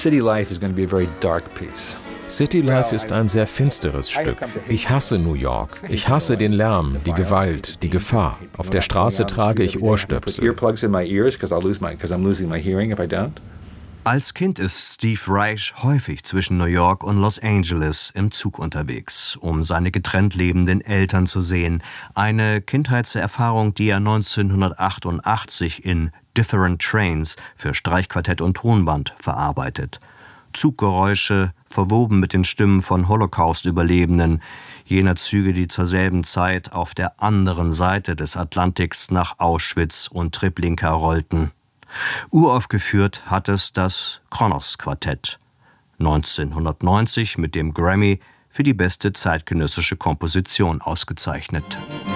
City Life is going to be a very dark piece. City Life ist ein sehr finsteres Stück. Ich hasse New York. Ich hasse den Lärm, die Gewalt, die Gefahr. Auf der Straße trage ich Ohrstöpsel. Als Kind ist Steve Reich häufig zwischen New York und Los Angeles im Zug unterwegs, um seine getrennt lebenden Eltern zu sehen. Eine Kindheitserfahrung, die er 1988 in Different Trains für Streichquartett und Tonband verarbeitet. Zuggeräusche, verwoben mit den Stimmen von Holocaust-Überlebenden, jener Züge, die zur selben Zeit auf der anderen Seite des Atlantiks nach Auschwitz und Treblinka rollten. Uraufgeführt hat es das Kronos-Quartett, 1990 mit dem Grammy für die beste zeitgenössische Komposition ausgezeichnet.